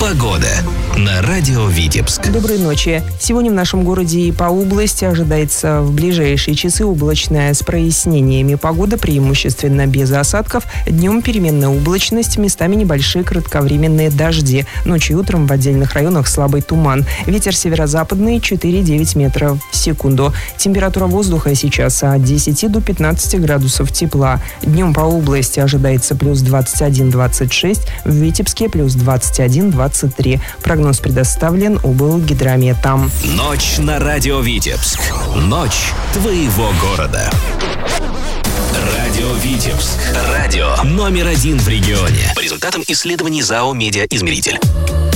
Погода на радио Витебск. Доброй ночи. Сегодня в нашем городе и по области ожидается в ближайшие часы облачная с прояснениями погода, преимущественно без осадков. Днем переменная облачность, местами небольшие кратковременные дожди. Ночью и утром в отдельных районах слабый туман. Ветер северо-западный 4-9 метров в секунду. Температура воздуха сейчас от 10 до 15 градусов тепла. Днем по области ожидается плюс 21-26, в Витебске плюс 21-23. Прогноз предоставлен облгидрометом. Ночь на радио Витебск. Ночь твоего города. Радио Витебск. Радио номер 1 в регионе. По результатам исследований ЗАО «Медиаизмеритель».